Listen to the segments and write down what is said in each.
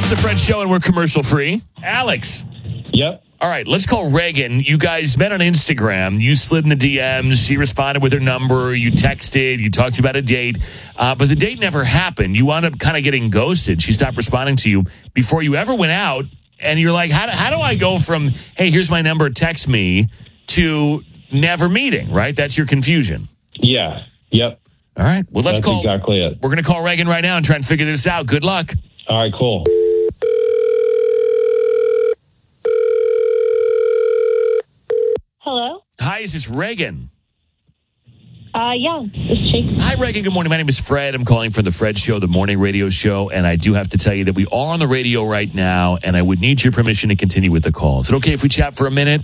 is the Fred Show, and we're commercial free. Alex. Yep. All right, let's call Reagan. You guys met on Instagram. You slid in the DMs. She responded with her number. You texted. You talked about a date. But the date never happened. You wound up kind of getting ghosted. She stopped responding to you before you ever went out. And you're like, how do I go from, hey, here's my number, text me, to never meeting, right? That's your confusion. Yeah. Yep. All right. Well, let's That's call. exactly it. We're going to call Reagan right now and try and figure this out. Good luck. All right, cool. Hello? Hi, is this Reagan? Yeah, this is Jake. Hi, Reagan. Good morning. My name is Fred. I'm calling from the Fred Show, the morning radio show. And I do have to tell you that we are on the radio right now, and I would need your permission to continue with the call. Is it okay if we chat for a minute?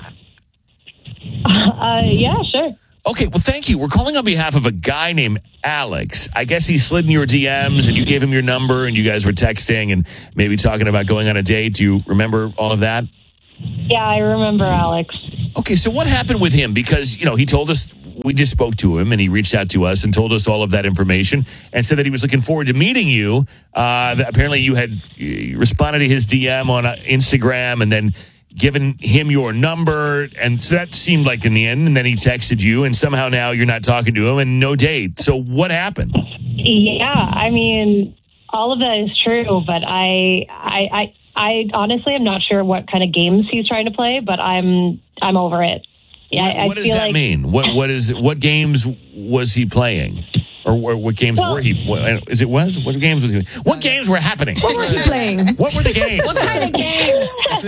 Yeah, sure. Okay, well, thank you. We're calling on behalf of a guy named Alex. I guess he slid in your DMs, and you gave him your number, and you guys were texting and maybe talking about going on a date. Do you remember all of that? Yeah, I remember Alex. Okay, so what happened with him? Because, he told us, we just spoke to him, and he reached out to us and told us all of that information and said that he was looking forward to meeting you. Apparently, you had responded to his DM on Instagram and then given him your number. And so that seemed like in the end, and then he texted you, and somehow now you're not talking to him and no date. So what happened? Yeah, I mean, all of that is true, but I honestly am not sure what kind of games he's trying to play, but I'm over it. Yeah, what does that mean? What games was he playing? Or what games were he? What games was he? What games were happening? What were he playing? What were the games? What kind of games?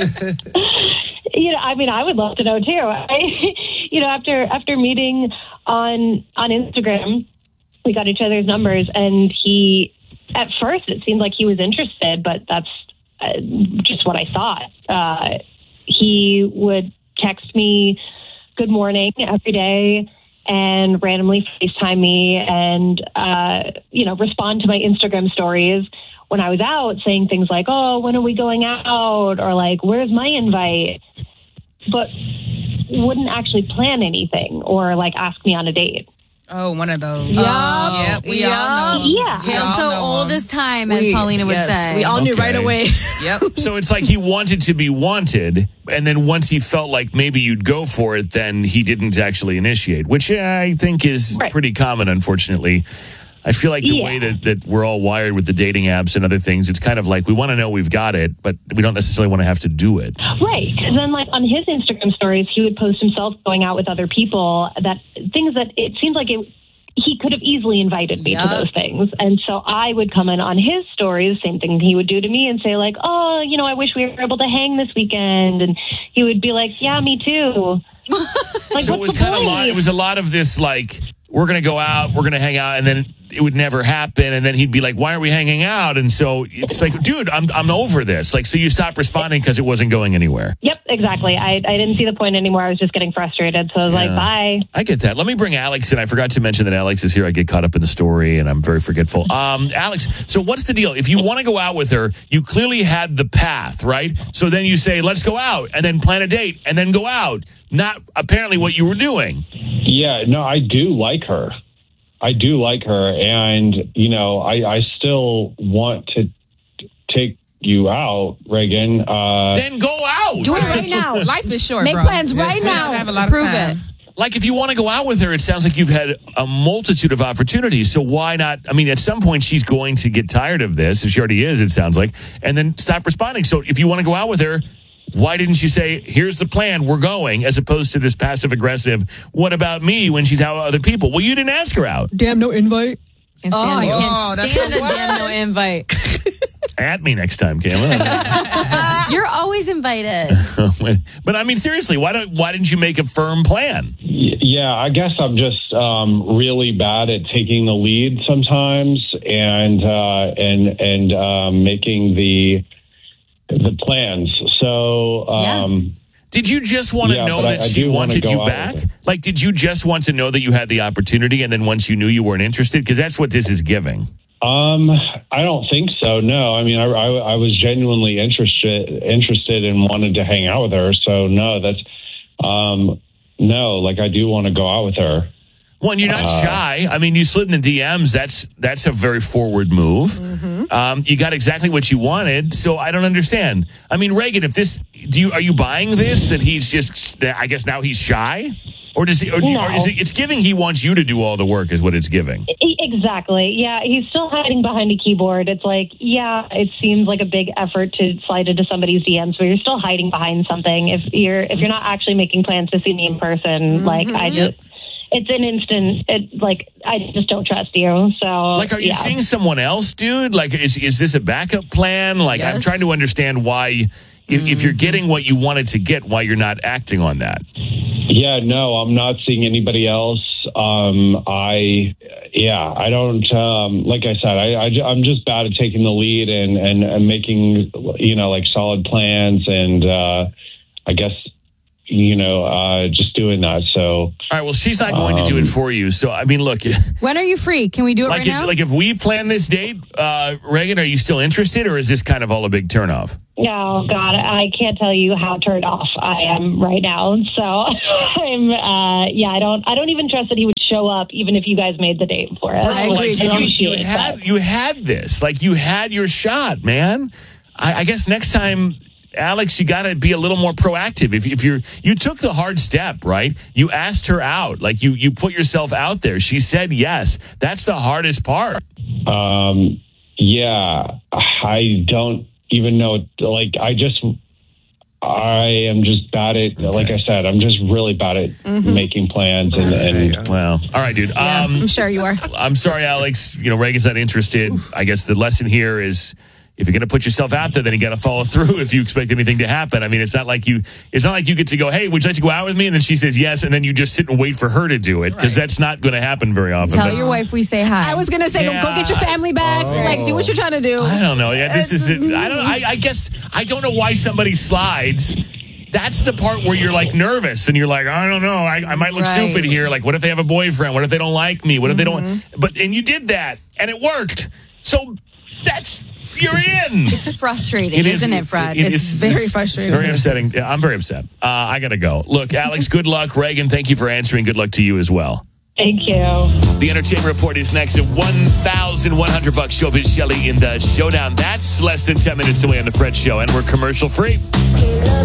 I mean, I would love to know too. After meeting on Instagram, we got each other's numbers, and at first it seemed like he was interested, but that's just what I thought. He would text me good morning every day and randomly FaceTime me and, respond to my Instagram stories when I was out, saying things like, oh, when are we going out? Or like, where's my invite? But wouldn't actually plan anything or like ask me on a date. Oh, one of those. Yeah, we all know. Yeah. Tale so old as time, as Paulina would say. We all knew right away. Yep. So it's like he wanted to be wanted, and then once he felt like maybe you'd go for it, then he didn't actually initiate, which I think is pretty common, unfortunately. I feel like the way that we're all wired with the dating apps and other things, it's kind of like we want to know we've got it, but we don't necessarily want to have to do it. Right. Because then, like, on his Instagram stories, he would post himself going out with other people, things that it seemed like he could have easily invited me to those things. And so I would come in on his stories, same thing he would do to me, and say, like, oh, I wish we were able to hang this weekend. And he would be like, yeah, me too. Like, so it was kind of it was a lot of this, like, we're going to go out, we're going to hang out, and then it would never happen. And then he'd be like, why are we hanging out? And so it's like, dude, I'm over this. Like, so you stopped responding because it wasn't going anywhere. Yep, exactly. I didn't see the point anymore. I was just getting frustrated. So I was like, bye. I get that. Let me bring Alex in. I forgot to mention that Alex is here. I get caught up in the story and I'm very forgetful. Alex, so what's the deal? If you want to go out with her, you clearly had the path, right? So then you say, let's go out, and then plan a date and then go out. Not apparently what you were doing. Yeah, no, I do like her. And, I still want to take you out, Reagan. Then go out. Do it right now. Life is short, Make bro. plans right now. I have a lot of Prove time. it. Like, if you want to go out with her, it sounds like you've had a multitude of opportunities. So why not? I mean, at some point, she's going to get tired of this, and she already is, it sounds like, and then stop responding. So if you want to go out with her, why didn't you say, here's the plan, we're going, as opposed to this passive-aggressive, what about me, when she's out with other people? Well, you didn't ask her out. Damn, no invite. I can't stand a damn no invite. At me next time, Kayla. You're always invited. But I mean, seriously, why didn't you make a firm plan? Yeah, I guess I'm just really bad at taking the lead sometimes and making the plans. So, did you just want to know that she wanted you back? Like, did you just want to know that you had the opportunity, and then once you knew you weren't interested? Because that's what this is giving. I don't think so. No, I mean, I was genuinely interested and wanted to hang out with her. So no, that's no. Like, I do want to go out with her. One, you're not shy. I mean, you slid in the DMs. That's a very forward move. Mm-hmm. You got exactly what you wanted. So I don't understand. I mean, Reagan, are you buying this? That he's just, I guess now he's shy, or does he? Or is it? It's giving. He wants you to do all the work, is what it's giving. Exactly. Yeah, he's still hiding behind a keyboard. It's like, yeah, it seems like a big effort to slide into somebody's DMs, but you're still hiding behind something. If you're not actually making plans to see me in person, like it's an instant. I just don't trust you. So, like, are you seeing someone else, dude? Like, is this a backup plan? Like, I'm trying to understand why, if you're getting what you wanted to get, why you're not acting on that. Yeah, no, I'm not seeing anybody else. I don't. Like I said, I'm just bad at taking the lead and making like solid plans, and I guess just doing that. So, all right. Well, she's not going to do it for you. So, I mean, look. When are you free? Can we do it right now? Like, if we plan this date, Reagan, are you still interested, or is this kind of all a big turnoff? Oh God, I can't tell you how turned off I am right now. So I'm, I don't even trust that he would show up, even if you guys made the date for it. Bro, you had this, like, you had your shot, man. I guess next time, Alex, you got to be a little more proactive. If you took the hard step, right? You asked her out, like you put yourself out there. She said yes. That's the hardest part. Yeah, I don't even know. Like, I am just bad at, like I said, I'm just really bad at making plans. And well, all right, dude. I'm sure you are. I'm sorry, Alex. Reagan's not interested. I guess the lesson here is, if you're going to put yourself out there, then you got to follow through if you expect anything to happen. I mean, it's not like you get to go, hey, would you like to go out with me? And then she says yes, and then you just sit and wait for her to do it, because that's not going to happen very often. Tell your wife we say hi. I was going to say, go get your family back. Like, do what you're trying to do. I don't know. Yeah, this is it. I guess I don't know why somebody slides. That's the part where you're like nervous and you're like, I don't know, I might look stupid here. Like, what if they have a boyfriend? What if they don't like me? What if they don't? And you did that and it worked. So you're in. It's frustrating, isn't it, Fred? It's very frustrating. Very upsetting. Yeah, I'm very upset. I got to go. Look, Alex, good luck. Reagan, thank you for answering. Good luck to you as well. Thank you. The Entertainment Report is next at $1,100. Showbiz Shelley in the showdown. That's less than 10 minutes away on the Fred Show, and we're commercial free.